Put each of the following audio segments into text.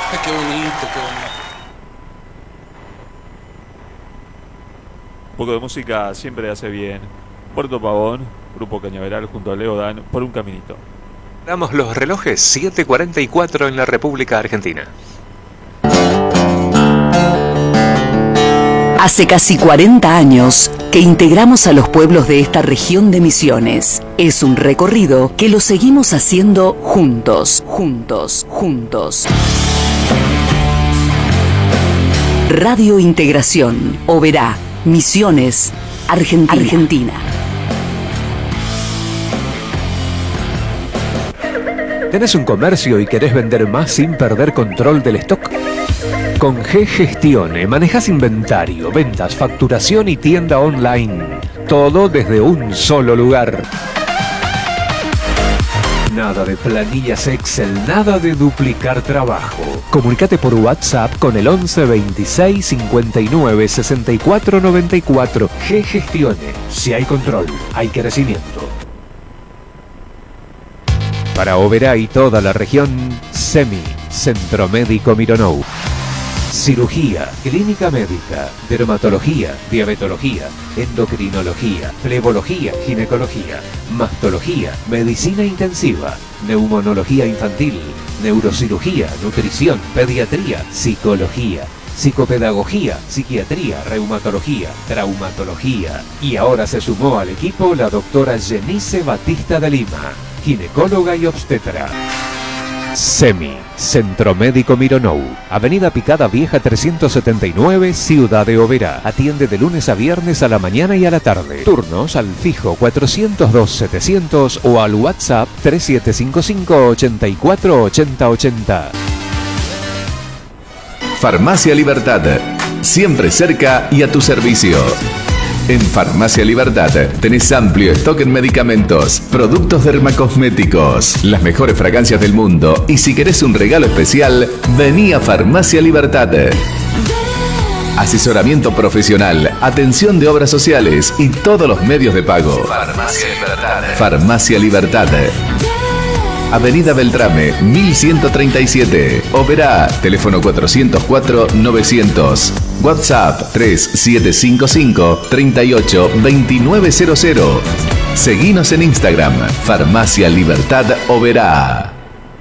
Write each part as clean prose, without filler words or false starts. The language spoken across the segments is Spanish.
Ay, qué bonito, qué bonito. Un poco de música siempre hace bien. Puerto Pavón, Grupo Cañaveral junto a Leo Dan, por un caminito. Damos los relojes 7:44 en la República Argentina. Hace casi 40 años que integramos a los pueblos de esta región de Misiones. Es un recorrido que lo seguimos haciendo juntos. Radio Integración, Oberá, Misiones, Argentina. ¿Tenés un comercio y querés vender más sin perder control del stock? Con G-Gestione manejas inventario, ventas, facturación y tienda online. Todo desde un solo lugar. Nada de planillas Excel, nada de duplicar trabajo. Comunicate por WhatsApp con el 11 26 59 64 94. G-Gestione. Si hay control, hay crecimiento. Para Oberá y toda la región, SEMI, Centro Médico Mironou. Cirugía, clínica médica, dermatología, diabetología, endocrinología, flebología, ginecología, mastología, medicina intensiva, neumonología infantil, neurocirugía, nutrición, pediatría, psicología, psicopedagogía, psiquiatría, reumatología, traumatología. Y ahora se sumó al equipo la doctora Jenice Batista de Lima, ginecóloga y obstetra. SEMI, Centro Médico Mironou, Avenida Picada Vieja 379, Ciudad de Oberá. Atiende de lunes a viernes a la mañana y a la tarde. Turnos al fijo 402-700 o al WhatsApp 3755-848080. Farmacia Libertad, siempre cerca y a tu servicio. En Farmacia Libertad tenés amplio stock en medicamentos, productos dermacosméticos, las mejores fragancias del mundo y si querés un regalo especial, vení a Farmacia Libertad. Asesoramiento profesional, atención de obras sociales y todos los medios de pago. Farmacia Libertad. Farmacia Libertad. Avenida Beltrame, 1137. Oberá, teléfono 404-900. WhatsApp 3755-382900. Seguinos en Instagram, Farmacia Libertad Oberá.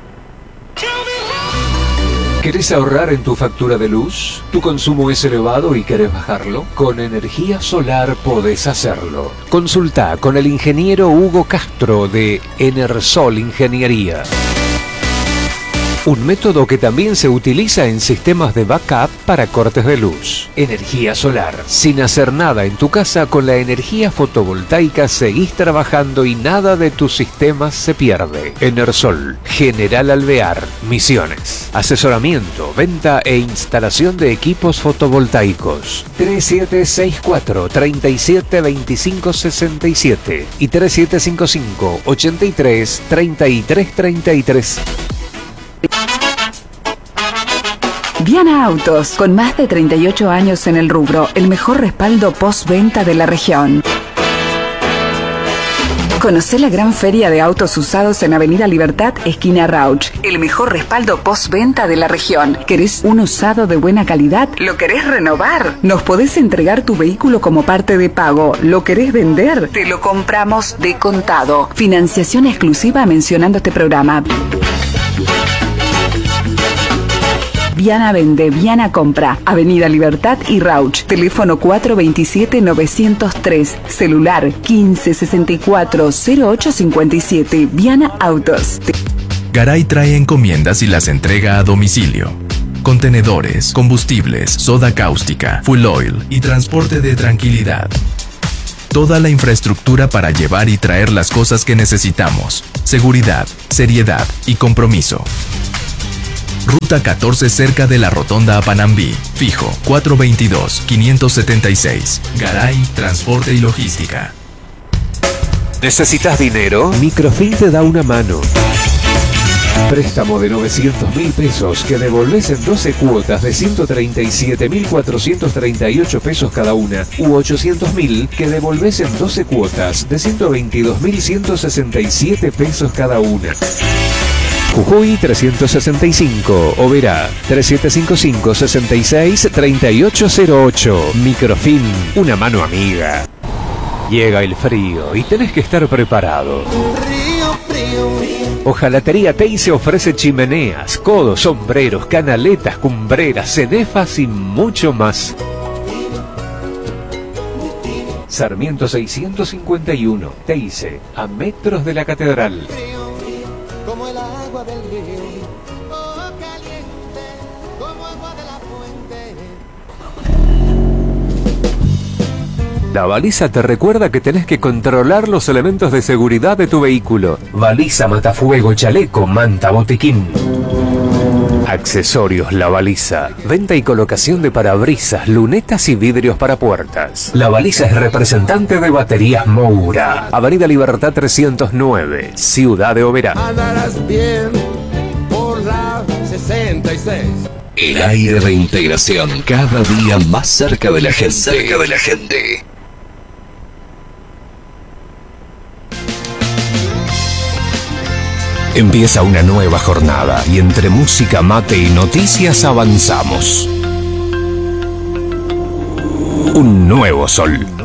¿Querés ahorrar en tu factura de luz? ¿Tu consumo es elevado y querés bajarlo? Con energía solar podés hacerlo. Consulta con el ingeniero Hugo Castro de Enersol Ingeniería. Un método que también se utiliza en sistemas de backup para cortes de luz. Energía solar. Sin hacer nada en tu casa, con la energía fotovoltaica seguís trabajando y nada de tus sistemas se pierde. Enersol, General Alvear, Misiones. Asesoramiento, venta e instalación de equipos fotovoltaicos. 3764-372567 y 3755-833333. Viana Autos, con más de 38 años en el rubro, el mejor respaldo postventa de la región. Conocé la gran feria de autos usados en Avenida Libertad, esquina Rauch. El mejor respaldo postventa de la región. ¿Querés un usado de buena calidad? ¿Lo querés renovar? Nos podés entregar tu vehículo como parte de pago. ¿Lo querés vender? Te lo compramos de contado. Financiación exclusiva mencionando este programa. Viana vende, Viana compra. Avenida Libertad y Rauch. Teléfono 427-903. Celular 1564-0857. Viana Autos. Garay trae encomiendas y las entrega a domicilio. Contenedores, combustibles, soda cáustica, full oil y transporte de tranquilidad. Toda la infraestructura para llevar y traer las cosas que necesitamos. Seguridad, seriedad y compromiso. Ruta 14 cerca de la Rotonda a Panambí. Fijo 422-576. Garay, Transporte y Logística. ¿Necesitas dinero? Microfin te da una mano. Préstamo de 900.000 pesos que devolvés en 12 cuotas de 137.438 pesos cada una, u 800.000 que devolvés en 12 cuotas de 122.167 pesos cada una. Jujuy 365, Oberá 3755-663808. Microfin, una mano amiga. Llega el frío y tenés que estar preparado. Hojalatería Teise ofrece chimeneas, codos, sombreros, canaletas, cumbreras, cenefas y mucho más. Sarmiento 651, Teise, a metros de la catedral. Como el agua del río, oh, caliente, como agua de la fuente. La baliza te recuerda que tenés que controlar los elementos de seguridad de tu vehículo. Baliza, matafuego, chaleco, manta, botiquín. Accesorios La Baliza. Venta y colocación de parabrisas, lunetas y vidrios para puertas. La Baliza es representante de Baterías Moura. Avenida Libertad 309, Ciudad de Oberá. Andarás bien por la 66. El aire de integración, cada día más cerca de la gente. Empieza una nueva jornada y entre música, mate y noticias avanzamos. Un nuevo sol.